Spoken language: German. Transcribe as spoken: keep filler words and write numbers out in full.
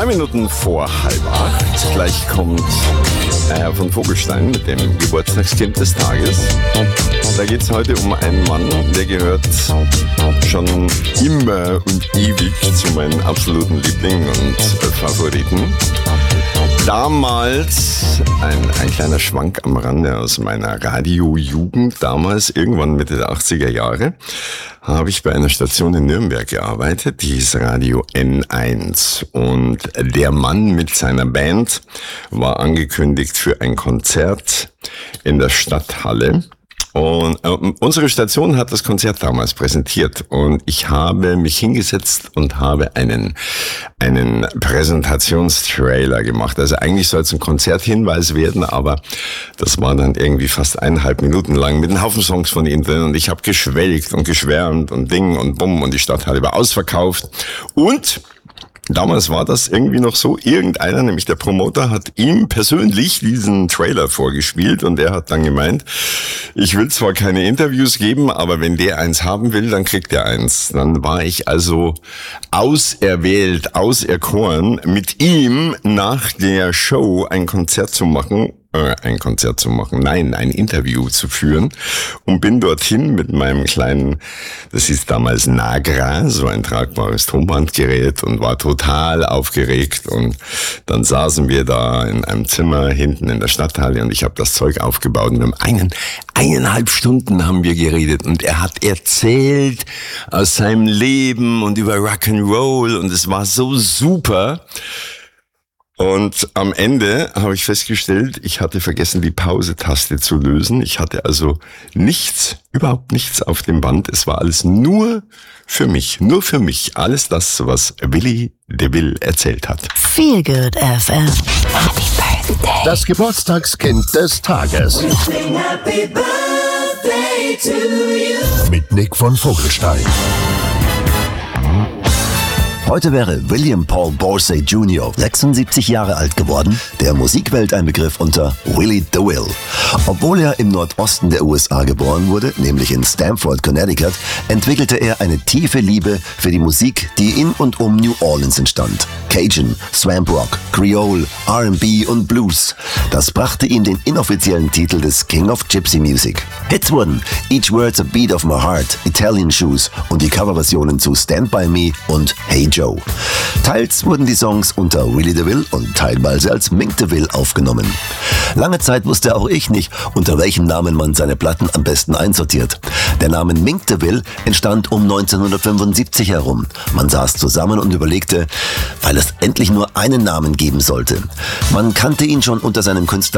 Zwei Minuten vor halb acht. Gleich kommt Herr von Vogelstein mit dem Geburtstagskind des Tages. Da geht es heute um einen Mann, der gehört schon immer und ewig zu meinen absoluten Lieblingen und Favoriten. Damals, ein, ein kleiner Schwank am Rande aus meiner Radiojugend, damals, irgendwann Mitte der achtziger Jahre, habe ich bei einer Station in Nürnberg gearbeitet, die hieß Radio N eins. Und der Mann mit seiner Band war angekündigt für ein Konzert in der Stadthalle. Und äh, unsere Station hat das Konzert damals präsentiert und ich habe mich hingesetzt und habe einen einen Präsentationstrailer gemacht. Also eigentlich soll es ein Konzerthinweis werden, aber das war dann irgendwie fast eineinhalb Minuten lang mit einem Haufen Songs von ihm drin und ich habe geschwelgt und geschwärmt und Ding und Bumm und die Stadthalle war ausverkauft und damals war das irgendwie noch so, irgendeiner, nämlich der Promoter, hat ihm persönlich diesen Trailer vorgespielt und er hat dann gemeint, ich will zwar keine Interviews geben, aber wenn der eins haben will, dann kriegt er eins. Dann war ich also auserwählt, auserkoren, mit ihm nach der Show ein Konzert zu machen, ein Konzert zu machen, nein, ein Interview zu führen und bin dorthin mit meinem kleinen, das ist damals Nagra, so ein tragbares Tonbandgerät und war total aufgeregt und dann saßen wir da in einem Zimmer hinten in der Stadthalle und ich habe das Zeug aufgebaut und wir haben einen, eineinhalb Stunden haben wir geredet und er hat erzählt aus seinem Leben und über Rock'n'Roll und es war so super. Und am Ende habe ich festgestellt, ich hatte vergessen, die Pause-Taste zu lösen. Ich hatte also nichts, überhaupt nichts auf dem Band. Es war alles nur für mich, nur für mich. Alles das, was Willi DeVille erzählt hat. Feel Good F M. Happy Birthday. Das Geburtstagskind des Tages. Happy Birthday to you. Mit Nick von Vogelstein. Heute wäre William Paul Borsey Junior sechsundsiebzig Jahre alt geworden, der Musikwelt ein Begriff unter Willie DeVille. Obwohl er im Nordosten der U S A geboren wurde, nämlich in Stamford, Connecticut, entwickelte er eine tiefe Liebe für die Musik, die in und um New Orleans entstand. Cajun, Swamp Rock, Creole, R and B und Blues. Das brachte ihm den inoffiziellen Titel des King of Gypsy Music. Hits wurden Each Word's a Beat of My Heart, Italian Shoes und die Coverversionen zu Stand By Me und Hey Joe. Teils wurden die Songs unter Willie DeVille und teilweise als Mink DeVille aufgenommen. Lange Zeit wusste auch ich nicht, unter welchem Namen man seine Platten am besten einsortiert. Der Name Mink DeVille entstand um neunzehnhundertfünfundsiebzig herum. Man saß zusammen und überlegte, weil es endlich nur einen Namen geben sollte. Man kannte ihn schon unter seinem Künstler